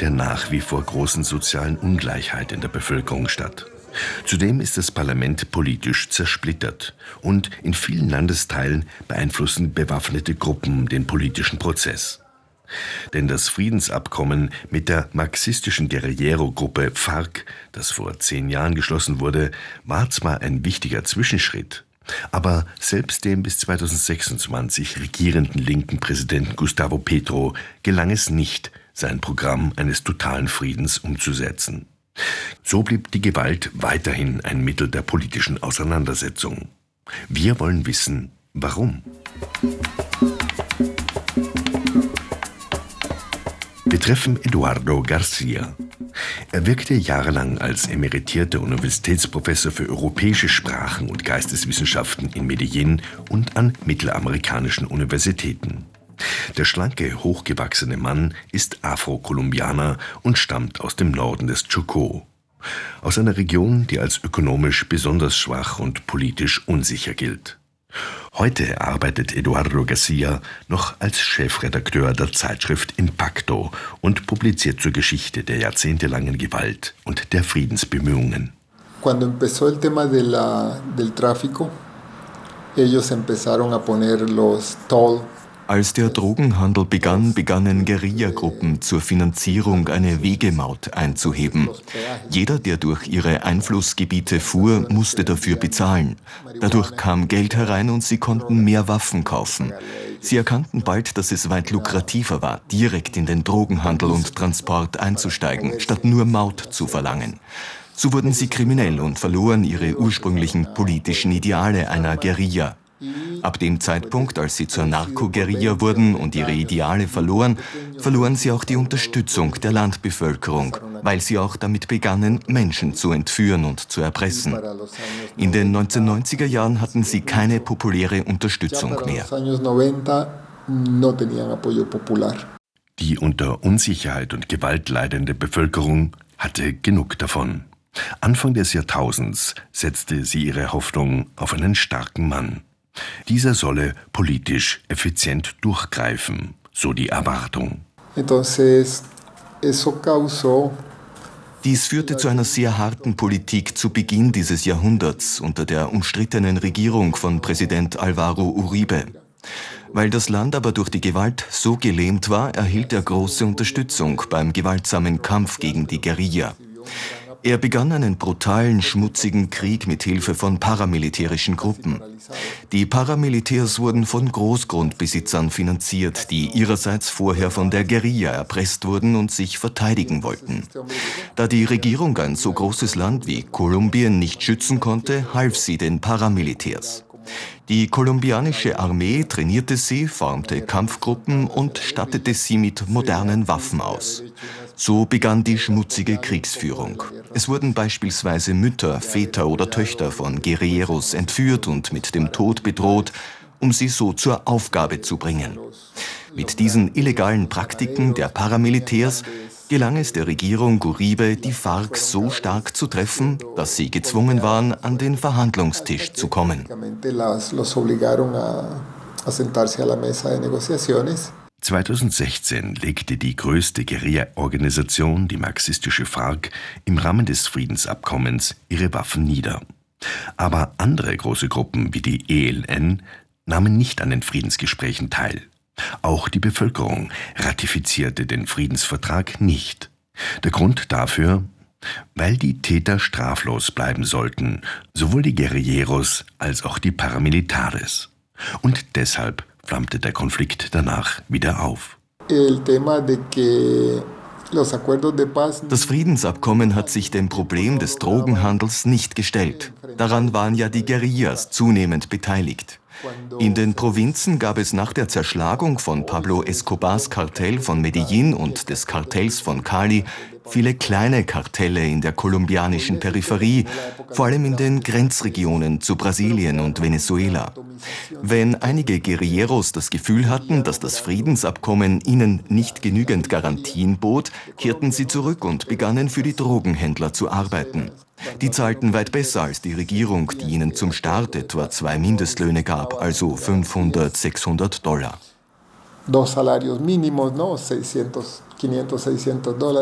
der nach wie vor großen sozialen Ungleichheit in der Bevölkerung statt. Zudem ist das Parlament politisch zersplittert und in vielen Landesteilen beeinflussen bewaffnete Gruppen den politischen Prozess. Denn das Friedensabkommen mit der marxistischen Guerillero-Gruppe FARC, das vor 10 Jahren geschlossen wurde, war zwar ein wichtiger Zwischenschritt, aber selbst dem bis 2026 regierenden linken Präsidenten Gustavo Petro gelang es nicht, sein Programm eines totalen Friedens umzusetzen. So blieb die Gewalt weiterhin ein Mittel der politischen Auseinandersetzung. Wir wollen wissen, warum. Wir treffen Eduardo Garcia. Er wirkte jahrelang als emeritierter Universitätsprofessor für europäische Sprachen und Geisteswissenschaften in Medellín und an mittelamerikanischen Universitäten. Der schlanke, hochgewachsene Mann ist Afro-Kolumbianer und stammt aus dem Norden des Chocó. Aus einer Region, die als ökonomisch besonders schwach und politisch unsicher gilt. Heute arbeitet Eduardo Garcia noch als Chefredakteur der Zeitschrift Impacto und publiziert zur Geschichte der jahrzehntelangen Gewalt und der Friedensbemühungen. Cuando empezó el tema del tráfico, ellos empezaron a poner los toll. Als der Drogenhandel begann, begannen Guerillagruppen zur Finanzierung eine Wegemaut einzuheben. Jeder, der durch ihre Einflussgebiete fuhr, musste dafür bezahlen. Dadurch kam Geld herein und sie konnten mehr Waffen kaufen. Sie erkannten bald, dass es weit lukrativer war, direkt in den Drogenhandel und Transport einzusteigen, statt nur Maut zu verlangen. So wurden sie kriminell und verloren ihre ursprünglichen politischen Ideale einer Guerilla. Ab dem Zeitpunkt, als sie zur Narco-Guerilla wurden und ihre Ideale verloren, verloren sie auch die Unterstützung der Landbevölkerung, weil sie auch damit begannen, Menschen zu entführen und zu erpressen. In den 1990er Jahren hatten sie keine populäre Unterstützung mehr. Die unter Unsicherheit und Gewalt leidende Bevölkerung hatte genug davon. Anfang des Jahrtausends setzte sie ihre Hoffnung auf einen starken Mann. Dieser solle politisch effizient durchgreifen, so die Erwartung. Dies führte zu einer sehr harten Politik zu Beginn dieses Jahrhunderts unter der umstrittenen Regierung von Präsident Álvaro Uribe. Weil das Land aber durch die Gewalt so gelähmt war, erhielt er große Unterstützung beim gewaltsamen Kampf gegen die Guerilla. Er begann einen brutalen, schmutzigen Krieg mit Hilfe von paramilitärischen Gruppen. Die Paramilitärs wurden von Großgrundbesitzern finanziert, die ihrerseits vorher von der Guerilla erpresst wurden und sich verteidigen wollten. Da die Regierung ein so großes Land wie Kolumbien nicht schützen konnte, half sie den Paramilitärs. Die kolumbianische Armee trainierte sie, formte Kampfgruppen und stattete sie mit modernen Waffen aus. So begann die schmutzige Kriegsführung. Es wurden beispielsweise Mütter, Väter oder Töchter von Guerilleros entführt und mit dem Tod bedroht, um sie so zur Aufgabe zu bringen. Mit diesen illegalen Praktiken der Paramilitärs gelang es der Regierung Uribe, die FARC so stark zu treffen, dass sie gezwungen waren, an den Verhandlungstisch zu kommen. 2016 legte die größte Guerilla-Organisation, die marxistische FARC, im Rahmen des Friedensabkommens ihre Waffen nieder. Aber andere große Gruppen wie die ELN nahmen nicht an den Friedensgesprächen teil. Auch die Bevölkerung ratifizierte den Friedensvertrag nicht. Der Grund dafür? Weil die Täter straflos bleiben sollten, sowohl die Guerilleros als auch die Paramilitares. Und deshalb flammte der Konflikt danach wieder auf. Das Friedensabkommen hat sich dem Problem des Drogenhandels nicht gestellt. Daran waren ja die Guerillas zunehmend beteiligt. In den Provinzen gab es nach der Zerschlagung von Pablo Escobars Kartell von Medellín und des Kartells von Cali viele kleine Kartelle in der kolumbianischen Peripherie, vor allem in den Grenzregionen zu Brasilien und Venezuela. Wenn einige Guerilleros das Gefühl hatten, dass das Friedensabkommen ihnen nicht genügend Garantien bot, kehrten sie zurück und begannen für die Drogenhändler zu arbeiten. Die zahlten weit besser als die Regierung, die ihnen zum Start etwa 2 Mindestlöhne gab, also $500, $600. Dos salarios mínimos, ¿no? $600, $500, $600.